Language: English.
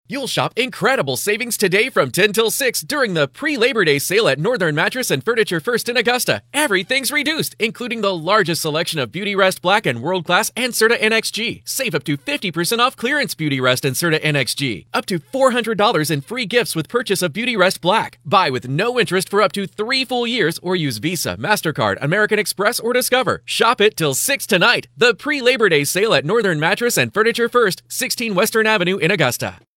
You'll shop incredible savings today from 10 till 6 during the pre-Labor Day sale at Northern Mattress and Furniture First in Augusta. Everything's reduced, including the largest selection of Beautyrest Black and World Class and Serta NXG. Save up to 50% off clearance Beautyrest and Serta NXG. Up to $400 in free gifts with purchase of Beautyrest Black. Buy with no interest for up to 3 full years or use Visa, MasterCard, American Express, or Discover. Shop it till 6 tonight. The pre-Labor Day sale at Northern Mattress and Furniture First, 16 Western Avenue in Augusta.